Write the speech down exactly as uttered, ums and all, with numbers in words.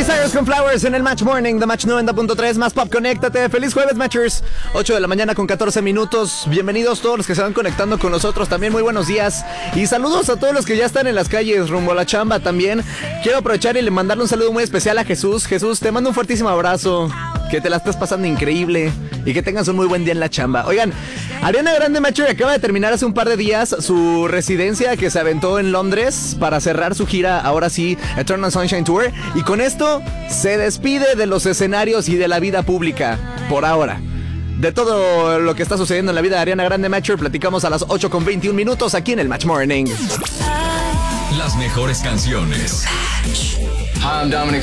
Cyrus con Flowers en el Match Morning de Match noventa punto tres. Más pop, conéctate. Feliz jueves, Matchers. ocho de la mañana con catorce minutos. Bienvenidos todos los que se van conectando con nosotros. También muy buenos días. Y saludos a todos los que ya están en las calles rumbo a la chamba también. Quiero aprovechar y le mandarle un saludo muy especial a Jesús. Jesús, te mando un fuertísimo abrazo. Que te la estés pasando increíble. Y que tengas un muy buen día en la chamba. Oigan, Ariana Grande Matcher acaba de terminar hace un par de días su residencia que se aventó en Londres para cerrar su gira, ahora sí, Eternal Sunshine Tour. Y con esto se despide de los escenarios y de la vida pública, por ahora. De todo lo que está sucediendo en la vida de Ariana Grande Matcher, platicamos a las ocho con veintiún minutos aquí en el Match Morning. Las mejores canciones. Hi, I'm Dominic